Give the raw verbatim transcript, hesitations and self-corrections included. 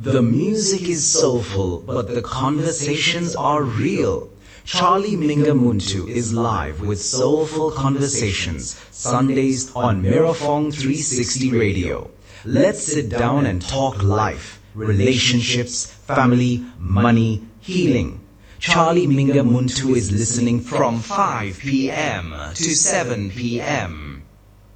The music is soulful, but the conversations are real. Charlie Minga Muntu is live with Soulful Conversations, Sundays on Mirafong three sixty Radio. Let's sit down and talk life, relationships, family, money, healing. Charlie Minga Muntu is listening from five p m to seven p m